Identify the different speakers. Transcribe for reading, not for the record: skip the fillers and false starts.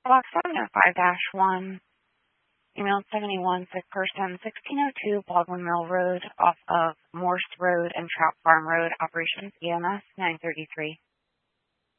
Speaker 1: Block 705-1, email 71, sick person, 1602 Baldwin Mill Road, off of Morse Road and Trout Farm Road, operations EMS 933.